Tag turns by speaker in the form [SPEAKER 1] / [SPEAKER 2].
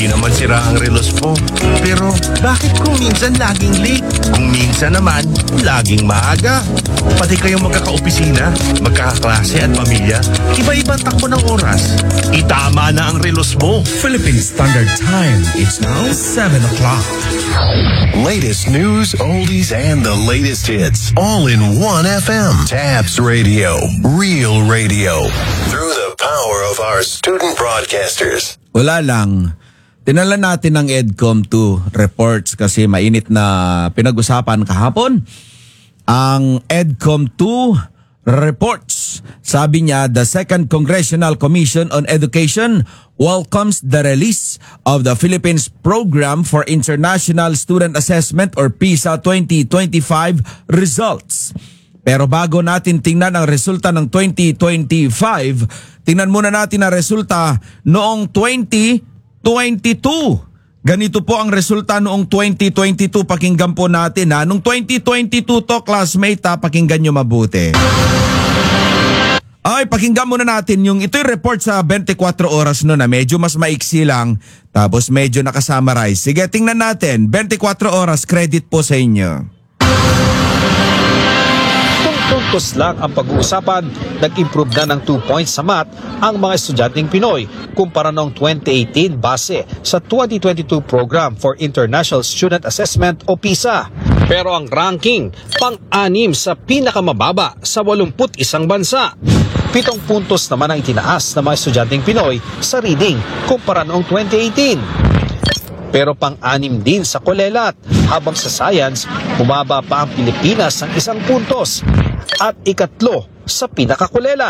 [SPEAKER 1] Hindi naman sira ang relos mo. Pero bakit kung minsan laging late? Kung minsan naman, laging maaga. Pati kayong magkakaopisina, magkakaklase at pamilya, iba-ibang takbo ng oras. Itama na ang relos mo.
[SPEAKER 2] Philippine Standard Time. It's now 7 o'clock.
[SPEAKER 3] Latest news, oldies, and the latest hits. All in one FM. Tabs Radio. Real radio. Through the power of our student broadcasters.
[SPEAKER 4] Wala lang. Tinala natin ng EDCOM2 reports kasi mainit na pinag-usapan kahapon. Ang EDCOM2 reports. Sabi niya, the Second Congressional Commission on Education welcomes the release of the Philippines Program for International Student Assessment or PISA 2025 results. Pero bago natin tingnan ang resulta ng 2025, tingnan muna natin ang resulta noong 2022. Ganito po ang resulta noong 2022. Pakinggan po natin ha. Noong 2022 to, classmate ha, pakinggan nyo mabuti. Ay, pakinggan muna natin yung ito'y report sa 24 oras no na medyo mas maiksi lang. Tapos medyo nakasummarize. Sige, tingnan natin. 24 oras, credit po sa inyo.
[SPEAKER 5] Puntos lang ang pag-uusapan, nag-improve na ng 2 points sa math ang mga estudyanteng Pinoy kumpara noong 2018 base sa 2022 Program for International Student Assessment o PISA. Pero ang ranking, pang-anim sa pinakamababa sa 81 bansa. 7 puntos naman ang itinaas ng mga estudyanteng Pinoy sa reading kumpara noong 2018. Pero pang-anim din sa kolelat, habang sa science, bumaba pa ang Pilipinas ng 1 puntos at ikatlo sa pinakakulelat.